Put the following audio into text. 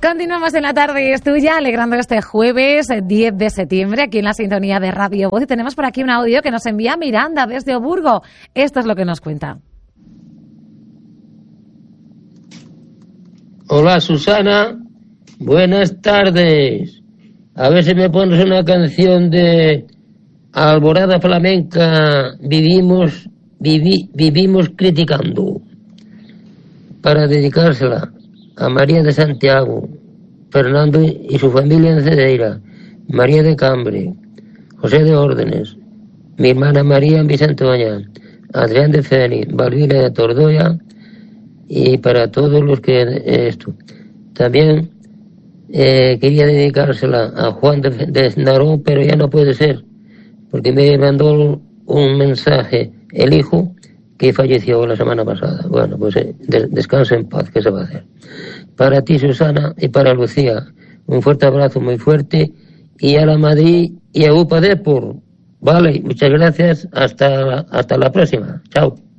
Continuamos en La Tarde es Tuya, alegrando este jueves 10 de septiembre, aquí en la sintonía de Radio Voz. Y tenemos por aquí un audio que nos envía Miranda desde Oburgo. Esto es lo que nos cuenta. Hola Susana, buenas tardes. A ver si me pones una canción de Alborada Flamenca, vivimos criticando, para dedicársela a María de Santiago, Fernando y su familia en Cedeira, María de Cambre, José de Órdenes, mi hermana María en Vicente Bañán, Adrián de Félix, Valvila de Tordoya, y para todos los que esto. También quería dedicársela a Juan de Narón, pero ya no puede ser, porque me mandó un mensaje el hijo que falleció la semana pasada. Bueno, pues descansa en paz, ¿qué se va a hacer? Para ti, Susana, y para Lucía, un fuerte abrazo muy fuerte, y a la Madrid y a UPA Depor. Vale, muchas gracias, hasta la próxima. Chao.